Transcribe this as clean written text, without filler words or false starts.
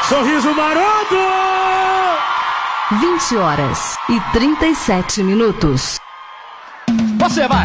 Sorriso maroto! 20 horas e 37 minutos. Você vai!